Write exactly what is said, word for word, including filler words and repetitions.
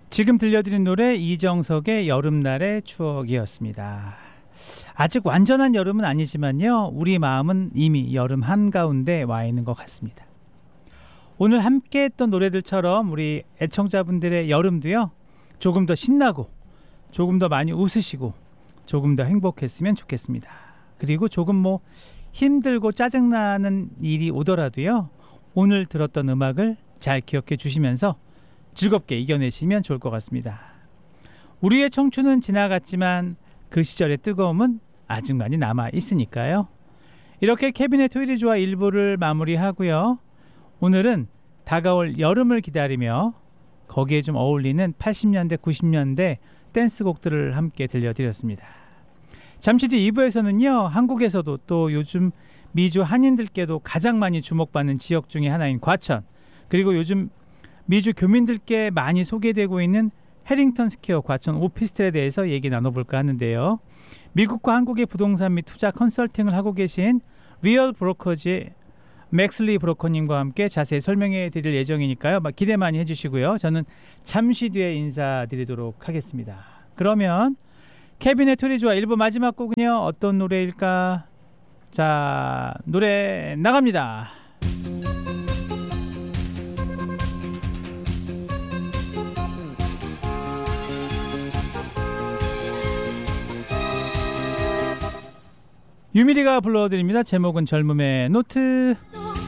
지금 들려드린 노래 이정석의 여름날의 추억이었습니다. 아직 완전한 여름은 아니지만요, 우리 마음은 이미 여름 한가운데 와 있는 것 같습니다. 오늘 함께 했던 노래들처럼 우리 애청자분들의 여름도요, 조금 더 신나고 조금 더 많이 웃으시고 조금 더 행복했으면 좋겠습니다. 그리고 조금 뭐 힘들고 짜증나는 일이 오더라도요, 오늘 들었던 음악을 잘 기억해 주시면서 즐겁게 이겨내시면 좋을 것 같습니다. 우리의 청춘은 지나갔지만 그 시절의 뜨거움은 아직 많이 남아 있으니까요. 이렇게 케빈의 토요일이 좋아 일 부를 마무리하고요. 오늘은 다가올 여름을 기다리며 거기에 좀 어울리는 팔십 년대, 구십 년대 댄스곡들을 함께 들려드렸습니다. 잠시 뒤 이 부에서는요, 한국에서도 또 요즘 미주 한인들께도 가장 많이 주목받는 지역 중에 하나인 과천, 그리고 요즘 미주 교민들께 많이 소개되고 있는 해링턴 스퀘어 과천 오피스텔에 대해서 얘기 나눠볼까 하는데요. 미국과 한국의 부동산 및 투자 컨설팅을 하고 계신 리얼 브로커즈의 맥슬리 브로커님과 함께 자세히 설명해 드릴 예정이니까요. 기대 많이 해주시고요. 저는 잠시 뒤에 인사드리도록 하겠습니다. 그러면 케빈의 토요일이 좋아 일 부 마지막 곡은요, 어떤 노래일까? 자, 노래 나갑니다. 유미리가 불러드립니다. 제목은 젊음의 노트.